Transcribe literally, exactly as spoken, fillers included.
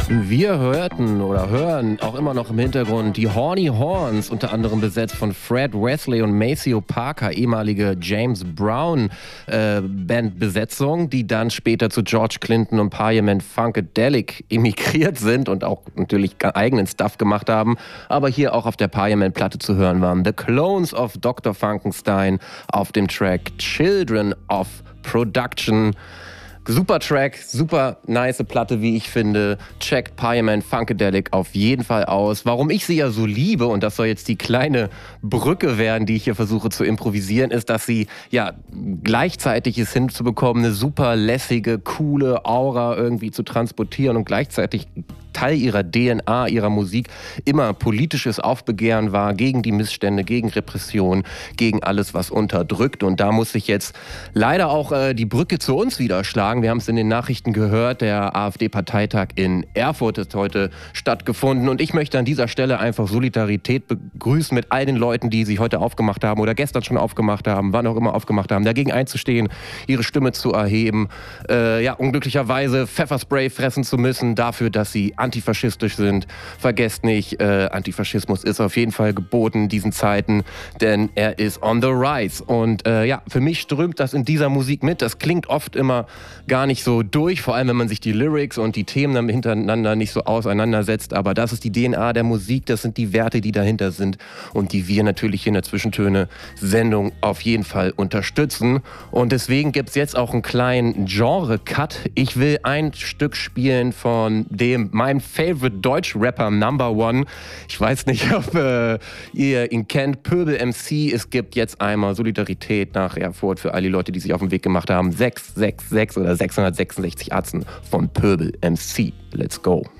Wir hörten oder hören auch immer noch im Hintergrund die Horny Horns, unter anderem besetzt von Fred Wesley und Maceo Parker, ehemalige James Brown äh, Bandbesetzung, die dann später zu George Clinton und Parliament Funkadelic emigriert sind und auch natürlich eigenen Stuff gemacht haben, aber hier auch auf der Parliament-Platte zu hören waren. The Clones of Doktor Funkenstein auf dem Track Children of Production. Super Track, super nice Platte, wie ich finde. Checkt Parliament Funkadelic auf jeden Fall aus. Warum ich sie ja so liebe, und das soll jetzt die kleine Brücke werden, die ich hier versuche zu improvisieren, ist, dass sie ja gleichzeitig es hinzubekommen, eine super lässige, coole Aura irgendwie zu transportieren und gleichzeitig Teil ihrer D N A, ihrer Musik immer politisches Aufbegehren war gegen die Missstände, gegen Repression, gegen alles, was unterdrückt. Und da muss ich jetzt leider auch äh, die Brücke zu uns wieder schlagen. Wir haben es in den Nachrichten gehört, der AfD-Parteitag in Erfurt ist heute stattgefunden. Und ich möchte an dieser Stelle einfach Solidarität begrüßen mit all den Leuten, die sich heute aufgemacht haben oder gestern schon aufgemacht haben, wann auch immer aufgemacht haben, dagegen einzustehen, ihre Stimme zu erheben, äh, ja, unglücklicherweise Pfefferspray fressen zu müssen dafür, dass sie antifaschistisch sind. Vergesst nicht, äh, Antifaschismus ist auf jeden Fall geboten in diesen Zeiten, denn er ist on the rise. Und äh, ja, für mich strömt das in dieser Musik mit. Das klingt oft immer gar nicht so durch, vor allem wenn man sich die Lyrics und die Themen dann hintereinander nicht so auseinandersetzt. Aber das ist die D N A der Musik, das sind die Werte, die dahinter sind und die wir natürlich in der Zwischentöne-Sendung auf jeden Fall unterstützen. Und deswegen gibt es jetzt auch einen kleinen Genre-Cut. Ich will ein Stück spielen von dem, meinem Favorite Deutsch-Rapper Number One. Ich weiß nicht, ob äh, ihr ihn kennt. Pöbel M C. Es gibt jetzt einmal Solidarität nach Erfurt für all die Leute, die sich auf den Weg gemacht haben. sechs sechs sechs oder sechshundertsechsundsechzig Atzen von Pöbel M C. Let's go.